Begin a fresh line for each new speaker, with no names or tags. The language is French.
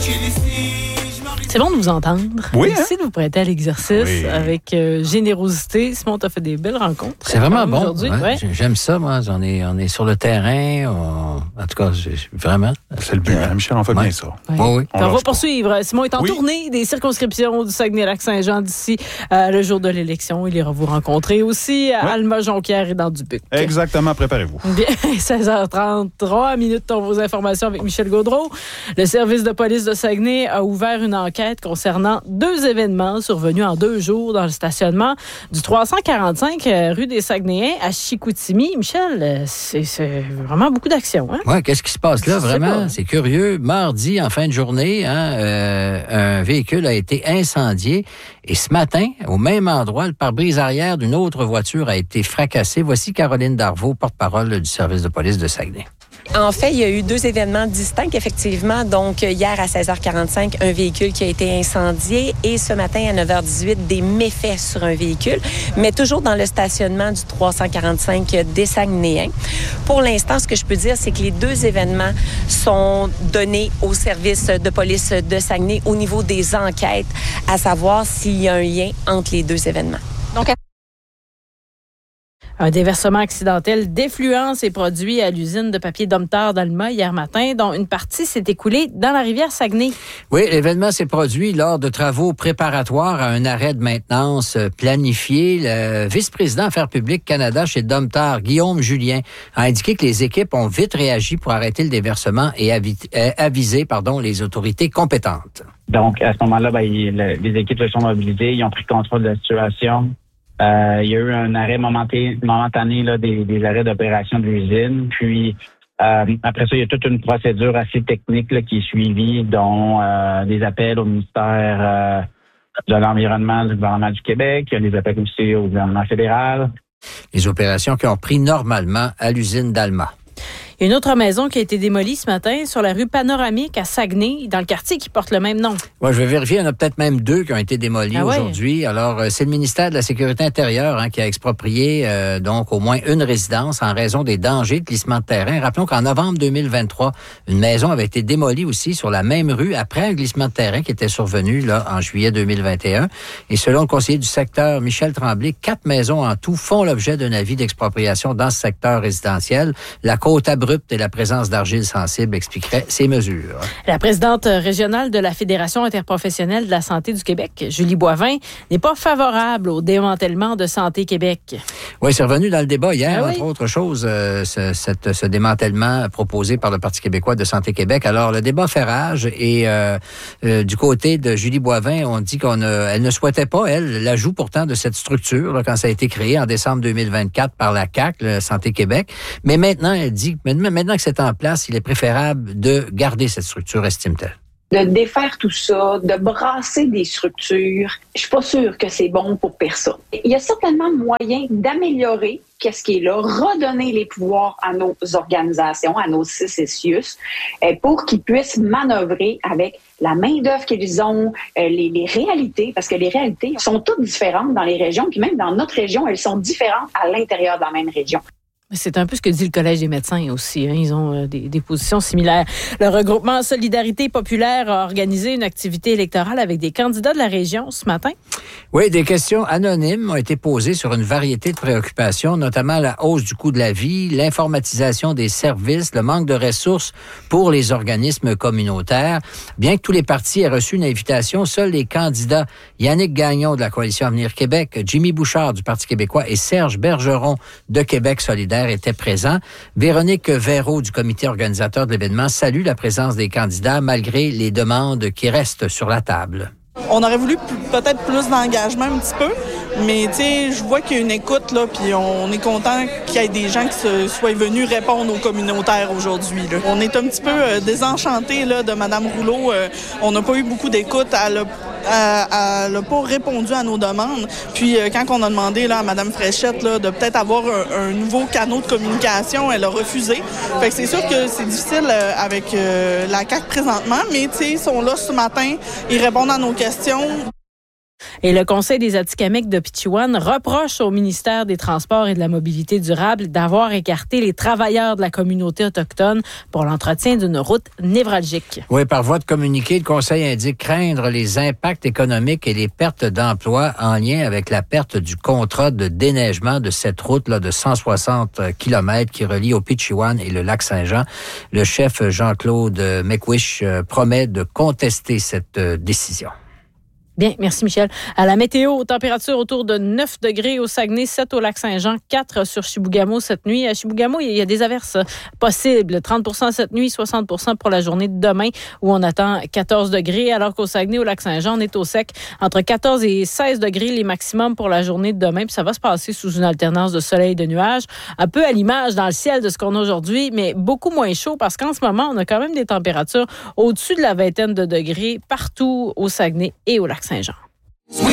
C'est bon de vous entendre.
Oui,
Merci de vous prêter à l'exercice avec générosité. Simon, tu as fait des belles rencontres.
C'est vraiment bon.
Aujourd'hui. Ouais.
J'aime ça, moi. On est sur le terrain. En tout cas, vraiment.
C'est le but, hein, Michel, on fait bien ça.
Oui.
On va poursuivre. Simon est en tournée des circonscriptions du Saguenay-Lac-Saint-Jean d'ici le jour de l'élection. Il ira vous rencontrer aussi à Alma-Jonquière et dans Dubuc.
Exactement, préparez-vous.
Bien, 16h30, 3 minutes pour vos informations avec Michel Gaudreault. Le service de police de Saguenay a ouvert une enquête concernant 2 événements survenus en 2 jours dans le stationnement du 345 rue des Saguenayens à Chicoutimi. Michel, c'est vraiment beaucoup d'action. Hein?
Oui, qu'est-ce qui se passe là, vraiment? C'est curieux. Mardi, en fin de journée, un véhicule a été incendié et ce matin, au même endroit, le pare-brise arrière d'une autre voiture a été fracassé. Voici Caroline Darvaux, porte-parole du service de police de Saguenay.
En fait, il y a eu 2 événements distincts, effectivement. Donc, hier à 16h45, un véhicule qui a été incendié et ce matin à 9h18, des méfaits sur un véhicule, mais toujours dans le stationnement du 345 des Saguenayens. Pour l'instant, ce que je peux dire, c'est que les 2 événements sont donnés au service de police de Saguenay au niveau des enquêtes, à savoir s'il y a un lien entre les 2 événements. Donc,
un déversement accidentel d'effluent s'est produit à l'usine de papier Domtar d'Alma hier matin, dont une partie s'est écoulée dans la rivière Saguenay.
Oui, l'événement s'est produit lors de travaux préparatoires à un arrêt de maintenance planifié. Le vice-président Affaires publiques Canada chez Domtar, Guillaume Julien, a indiqué que les équipes ont vite réagi pour arrêter le déversement et aviser les autorités compétentes.
Donc, à ce moment-là, les équipes se sont mobilisées, ils ont pris contrôle de la situation. Il y a eu un arrêt momentané là, des arrêts d'opération de l'usine. Puis, après ça, il y a toute une procédure assez technique là, qui est suivie, dont des appels au ministère de l'Environnement du gouvernement du Québec. Il y a des appels aussi au gouvernement fédéral.
Les opérations qui ont pris normalement à l'usine d'Alma.
Il y a une autre maison qui a été démolie ce matin sur la rue Panoramique à Saguenay, dans le quartier qui porte le même nom.
Oui, je vais vérifier. Il y en a peut-être même 2 qui ont été démolis aujourd'hui. Alors, c'est le ministère de la Sécurité intérieure qui a exproprié donc au moins une résidence en raison des dangers de glissement de terrain. Rappelons qu'en novembre 2023, une maison avait été démolie aussi sur la même rue après un glissement de terrain qui était survenu là en juillet 2021. Et selon le conseiller du secteur, Michel Tremblay, 4 maisons en tout font l'objet d'un avis d'expropriation dans ce secteur résidentiel. La côte abrupte et la présence d'argile sensible expliqueraient ces mesures.
La présidente régionale de la Fédération interprofessionnelle de la santé du Québec, Julie Boivin, n'est pas favorable au démantèlement de Santé Québec.
Oui, c'est revenu dans le débat hier, entre autres choses, ce démantèlement proposé par le Parti québécois de Santé Québec. Alors, le débat fait rage et du côté de Julie Boivin, on dit elle ne souhaitait pas, l'ajout pourtant de cette structure là, quand ça a été créé en décembre 2024 par la CAQ, le Santé Québec. Mais maintenant, elle dit maintenant que c'est en place, il est préférable de garder cette structure, estime-t-elle.
De défaire tout ça, de brasser des structures, je suis pas sûre que c'est bon pour personne. Il y a certainement moyen d'améliorer qu'est-ce qui est là, redonner les pouvoirs à nos organisations, à nos CCCIUS, pour qu'ils puissent manœuvrer avec la main-d'œuvre qu'ils ont, les réalités, parce que les réalités sont toutes différentes dans les régions, puis même dans notre région, elles sont différentes à l'intérieur de la même région.
C'est un peu ce que dit le Collège des médecins aussi. Ils ont des positions similaires. Le regroupement Solidarité populaire a organisé une activité électorale avec des candidats de la région ce matin.
Oui, des questions anonymes ont été posées sur une variété de préoccupations, notamment la hausse du coût de la vie, l'informatisation des services, le manque de ressources pour les organismes communautaires. Bien que tous les partis aient reçu une invitation, seuls les candidats Yannick Gagnon de la Coalition Avenir Québec, Jimmy Bouchard du Parti québécois et Serge Bergeron de Québec solidaire étaient présents. Véronique Verreault du comité organisateur de l'événement salue la présence des candidats malgré les demandes qui restent sur la table.
On aurait voulu peut-être plus d'engagement un petit peu, mais tu sais, je vois qu'il y a une écoute là, puis on est content qu'il y ait des gens qui soient venus répondre aux communautaires aujourd'hui. Là. On est un petit peu désenchantés là, de Mme Rouleau. On n'a pas eu beaucoup d'écoute. Elle n'a pas répondu à nos demandes. Puis quand on a demandé là, à Mme Fréchette là, de peut-être avoir un nouveau canal de communication, elle a refusé. Fait que c'est sûr que c'est difficile avec la CAQ présentement, mais tu sais, ils sont là ce matin, ils répondent à nos questions.
Et le Conseil des Atikamekw de Pichiwan reproche au ministère des Transports et de la Mobilité durable d'avoir écarté les travailleurs de la communauté autochtone pour l'entretien d'une route névralgique.
Oui, par voie de communiqué, le Conseil indique craindre les impacts économiques et les pertes d'emplois en lien avec la perte du contrat de déneigement de cette route-là de 160 km qui relie au Pichiwan et le lac Saint-Jean. Le chef Jean-Claude McWish promet de contester cette décision.
Bien, merci Michel. À la météo, température autour de 9 degrés au Saguenay, 7 au Lac-Saint-Jean, 4 sur Chibougamau cette nuit. À Chibougamau, il y a des averses possibles. 30% cette nuit, 60% pour la journée de demain où on attend 14 degrés, alors qu'au Saguenay, au Lac-Saint-Jean, on est au sec. Entre 14 et 16 degrés les maximums pour la journée de demain. Puis ça va se passer sous une alternance de soleil et de nuages. Un peu à l'image dans le ciel de ce qu'on a aujourd'hui, mais beaucoup moins chaud parce qu'en ce moment, on a quand même des températures au-dessus de la vingtaine de degrés partout au Saguenay et au Lac-Saint-Jean.